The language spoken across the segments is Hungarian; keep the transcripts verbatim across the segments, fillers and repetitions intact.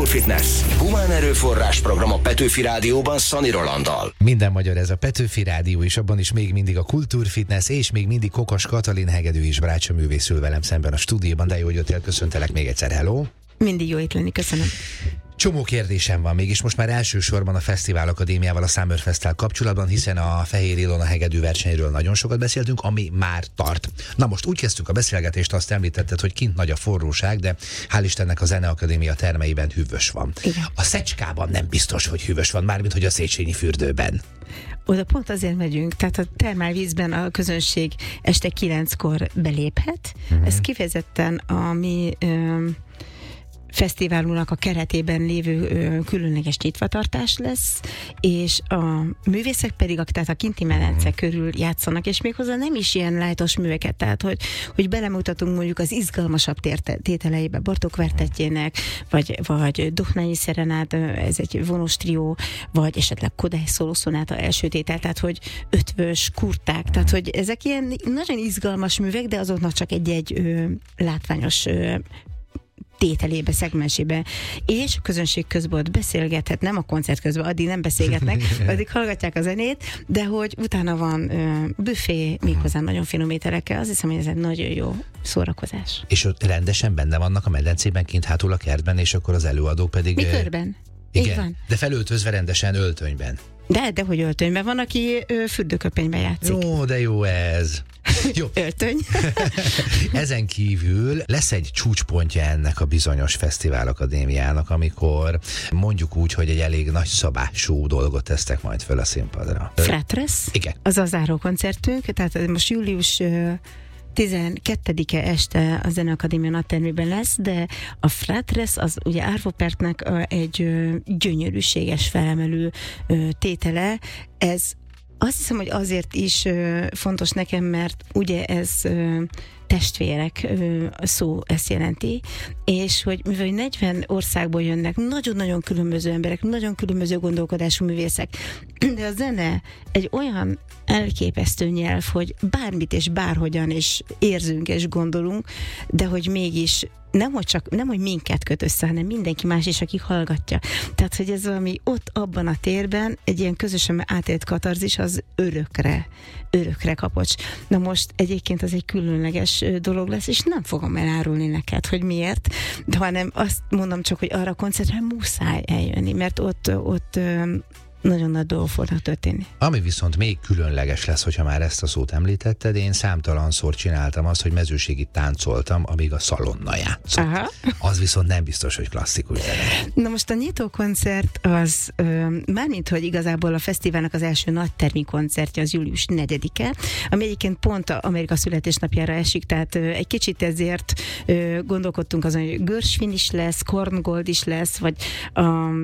Kultúrfitness. Humán erőforrás program a Petőfi Rádióban Szani Rolanddal. Minden magyar ez a Petőfi Rádió, és abban is még mindig a Kultúrfitness, és még mindig Kokas Katalin hegedű és brácsa művész ül velem szemben a stúdióban, de jó, hogy jöttél, köszöntelek még egyszer, hello! Mindig jó itt lenni, köszönöm. Csomó kérdésem van mégis most már elsősorban a Fesztivál Akadémiával, a Summerfesttel kapcsolatban, hiszen a Fehér Ilona hegedű versenyről nagyon sokat beszéltünk, ami már tart. Na most úgy kezdtük a beszélgetést, azt említetted, hogy kint nagy a forróság, de hál' Istennek a Zeneakadémia termeiben hűvös van. Igen. A Szecskában nem biztos, hogy hűvös van, mármint hogy a Széchenyi fürdőben. Oda pont azért megyünk, tehát a termálvízben a közönség este kilenckor beléphet. Uh-huh. Ez kifejezetten a mi ö, fesztiválunknak a keretében lévő ö, különleges nyitvatartás lesz, és a művészek pedig, a, tehát a kinti medence körül játszanak, és méghozzá nem is ilyen lájtos műveket, tehát hogy, hogy belemutatunk mondjuk az izgalmasabb tételeibe Bartók Kvartettjének, vagy, vagy Dohnányi Szerenád, ez egy vonós trió, vagy esetleg Kodály szólószonáta első tétel, tehát hogy ötvös, kurták, tehát hogy ezek ilyen nagyon izgalmas művek, de azoknak csak egy-egy ö, látványos ö, tételébe, szegmensébe, és a közönség közben ott beszélgethet, nem a koncert közben, addig nem beszélgetnek, addig hallgatják a zenét, de hogy utána van ö, büfé, méghozzá nagyon finom ételekkel, azt hiszem, hogy ez egy nagyon jó szórakozás. És ott rendesen benne vannak a medencében, kint hátul a kertben, és akkor az előadók pedig... Mi körben? Igen, így van. De felöltözve rendesen öltönyben. De, de hogy öltönyben van, aki ö, fürdőköpenyben játszik. Jó, de jó ez. Jó. Öltöny. Ezen kívül lesz egy csúcspontja ennek a bizonyos Fesztivál Akadémiának, amikor mondjuk úgy, hogy egy elég nagy szabású dolgot tesztek majd föl a színpadra. Fratres. Igen. Az a záró koncertünk, tehát most július tizenkettedike este a Zeneakadémia nagytermében lesz, de a Fratres az ugye Arvo Pärtnek egy gyönyörűséges felemelő tétele. Ez azt hiszem, hogy azért is fontos nekem, mert ugye ez testvérek szó ezt jelenti, és hogy mivel negyven országból jönnek, nagyon-nagyon különböző emberek, nagyon különböző gondolkodású művészek, de a zene egy olyan elképesztő nyelv, hogy bármit és bárhogyan is érzünk és gondolunk, de hogy mégis nem, hogy csak, nem, hogy minket köt össze, hanem mindenki más is, aki hallgatja. Tehát, hogy ez valami ott, abban a térben egy ilyen közösen átélt katarzis, az örökre, örökre kapocs. Na most egyébként az egy különleges dolog lesz, és nem fogom elárulni neked, hogy miért, de hanem azt mondom csak, hogy arra a koncertre muszáj eljönni, mert ott, ott nagyon nagy dolgok fognak történni. Ami viszont még különleges lesz, hogyha már ezt a szót említetted, én számtalanszor csináltam azt, hogy mezőségit táncoltam, amíg a szalonna játszott. Aha. Az viszont nem biztos, hogy klasszikus zene. Na most a nyitókoncert az, ö, mármint, hogy igazából a fesztiválnak az első nagytermi koncertje az július negyedike, ami egyébként pont a Amerika születésnapjára esik, tehát ö, egy kicsit ezért ö, gondolkodtunk azon, hogy Gershwin is lesz, Korngold is lesz, vagy ö,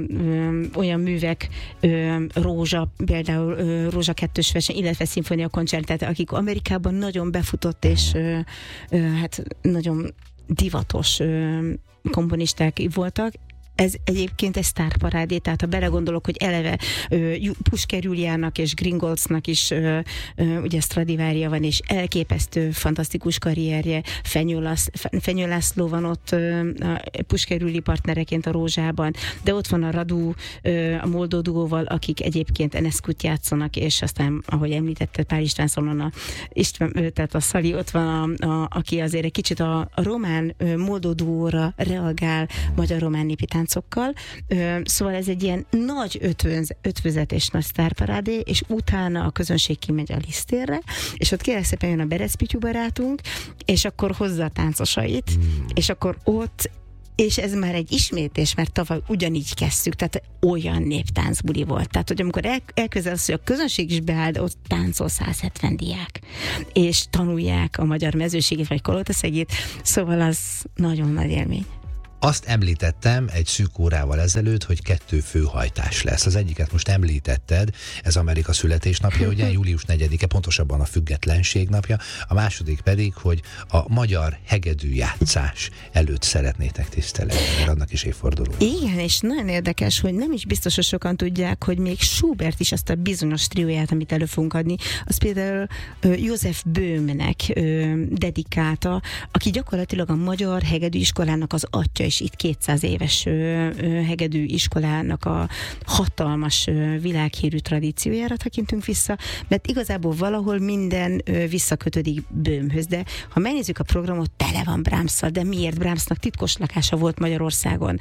ö, olyan művek, ö, Rózsa, például Rózsa kettős verseny, illetve szimfónia koncertet, akik Amerikában nagyon befutott és ö, ö, hát nagyon divatos ö, komponisták voltak. Ez egyébként egy sztárparádé, tehát ha belegondolok, hogy eleve uh, Pusker Júliának és Gringoldsnak is uh, uh, ugye Stradivária van, és elképesztő, fantasztikus karrierje, Fenyő László van ott uh, a Pusker Júli partnereként a Rózsában, de ott van a Radu, uh, a Moldó duóval, akik egyébként Eneszkut játszanak, és aztán, ahogy említette, Pál István Szalona, István, uh, tehát a Szali ott van, a, a, aki azért egy kicsit a, a román uh, Moldó duóra reagál, magyar-román népi táncokkal. Szóval ez egy ilyen nagy ötvöz, ötvözet és nagy sztárparádé, és utána a közönség kimegy a Lisztérre, és ott kérlek szépen jön a Berec Pityu barátunk, és akkor hozza a táncosait, mm. és akkor ott, és ez már egy ismétlés, mert tavaly ugyanígy kezdtük, tehát olyan néptáncbuli volt. Tehát, hogy amikor el, elközelsz, hogy a közönség is beáll, de ott táncol száz hetven diák, és tanulják a magyar mezőségét, vagy kolotaszegét, szóval az nagyon nagy élmény. Azt említettem egy szűk órával ezelőtt, hogy kettő főhajtás lesz. Az egyiket most említetted, ez Amerika születésnapja, ugye július negyedike, pontosabban a függetlenség napja, a második pedig, hogy a magyar hegedűjátszás előtt szeretnétek tiszteletni, mert annak is évforduló. Igen, és nagyon érdekes, hogy nem is biztos, hogy sokan tudják, hogy még Schubert is azt a bizonyos trióját, amit elő fogunk adni, az például uh, József Böhmnek uh, dedikálta, aki gyakorlatilag a magyar hegedűiskolának az atya és és itt kétszáz éves hegedű iskolának a hatalmas világhírű tradíciójára tekintünk vissza, mert igazából valahol minden visszakötődik Böhmhöz, de ha megnézzük a programot, tele van Brahmsszal, de miért? Brahmsnak titkos lakása volt Magyarországon.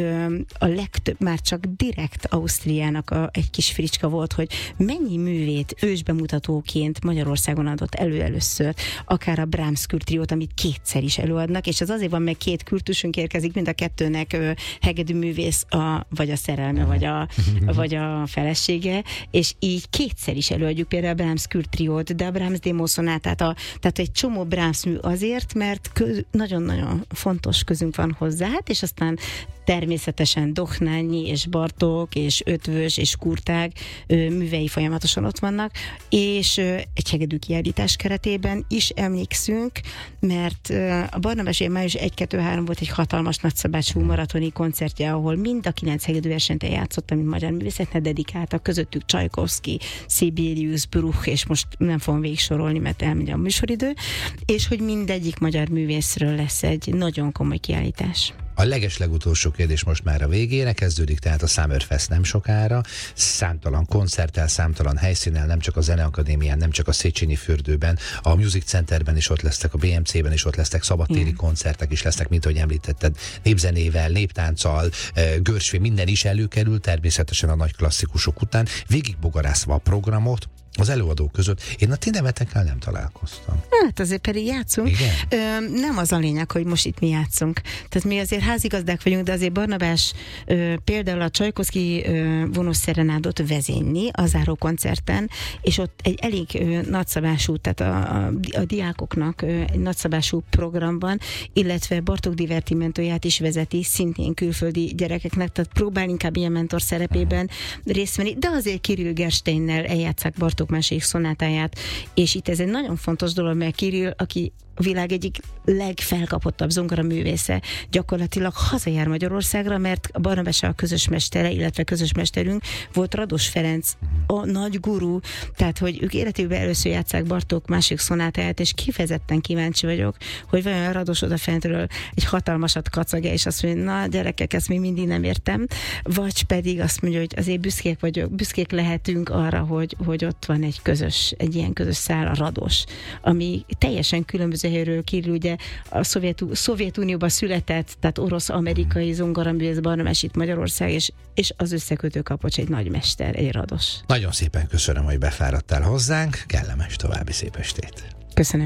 A legtöbb, már csak direkt Ausztriának a, egy kis fricska volt, hogy mennyi művét ősbemutatóként Magyarországon adott elő először, akár a Brahms kürtriót, amit kétszer is előadnak, és az azért van, meg két kürtüsünk érkezik, mind a kettőnek hegedű művész, a, vagy a szerelme, vagy a, vagy a felesége, és így kétszer is előadjuk például a Brahms kürtriót, de a Brahms démószonátát, a, tehát egy csomó Brahms mű azért, mert köz, nagyon-nagyon fontos közünk van hozzá, hát, és aztán természetesen Dohnányi és Bartók és Ötvös és Kurtág művei folyamatosan ott vannak, és egy hegedű kiállítás keretében is emlékszünk, mert a Barnabás május egy kettő három volt egy hatalmas nagyszabású maratoni koncertje, ahol mind a kilenc hegedű versenyt eljátszottam, mint magyar művészetnek dedikáltak, közöttük Csajkovszky, Sibelius, Bruch, és most nem fogom végig sorolni, mert elmegy a műsoridő, és hogy mindegyik magyar művészről lesz egy nagyon komoly kiállítás. A legeslegutolsó kérdés most már a végére, kezdődik tehát a Summerfest nem sokára, számtalan koncerttel, számtalan helyszínnel, nem csak a Zeneakadémián, nem csak a Széchenyi fürdőben, a Music Centerben is ott lesznek, a bé em cében is ott lesznek, szabadtéri mm. koncertek is lesznek, mint ahogy említetted, népzenével, néptánccal, görsvé, minden is előkerül, természetesen a nagy klasszikusok után, végigbogarászva a programot, az előadók között. Én a ti nevetekkel nem találkoztam. Hát azért pedig játszunk. Ö, nem az a lényeg, hogy most itt mi játszunk. Tehát mi azért házigazdák vagyunk, de azért Barnabás ö, például a Csajkovszky vonós szerenádot vezényli a záró koncerten, és ott egy elég ö, nagyszabású, tehát a, a, a diákoknak ö, egy nagyszabású programban, illetve Bartók divertimentóját is vezeti, szintén külföldi gyerekeknek, tehát próbál inkább ilyen mentor szerepében részt venni, de azért Kirill Gersteinnel eljátszák Bartók második szonátáját, és itt ez egy nagyon fontos dolog, mert Kirill, aki a világ egyik legfelkapottabb zongoraművésze, gyakorlatilag hazajár Magyarországra, mert a Barnabás a közös mestere, illetve közös mesterünk volt Rados Ferenc, a nagy guru, tehát hogy ők életükben először játsszák Bartók másik szonátáját, és kifejezetten kíváncsi vagyok, hogy vajon Rados odafentről egy hatalmasat kacagja, és azt mondja, na gyerekek, ezt még mindig nem értem, vagy pedig azt mondja, hogy azért büszkék vagyok, büszkék lehetünk arra, hogy, hogy ott van egy közös, egy ilyen közös szál, a Rados, ami teljesen különböző helyről Kirill, ugye a Szovjet, Szovjetunióban született, tehát orosz-amerikai zongoraművész Barnabás itt Magyarország, és, és az összekötő kapocs egy nagymester, egy Rados. Nagyon szépen köszönöm, hogy befáradtál hozzánk, kellemes további szép estét. Köszönöm.